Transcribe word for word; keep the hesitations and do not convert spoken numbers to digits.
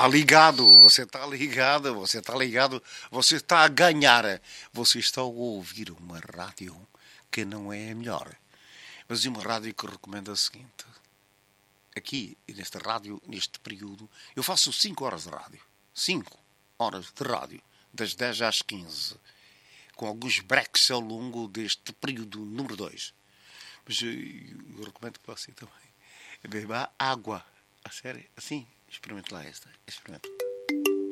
está ligado, você está ligado, você está ligado, você está a ganhar. Você está a ouvir uma rádio que não é a melhor. Mas uma rádio que recomenda o seguinte. Aqui, nesta rádio, neste período, eu faço cinco horas de rádio. cinco horas de rádio. Das dez às quinze. Com alguns breaks ao longo deste período número dois. Mas eu, eu recomendo que você também beba água. A sério, assim, experimente lá esta. Experimente.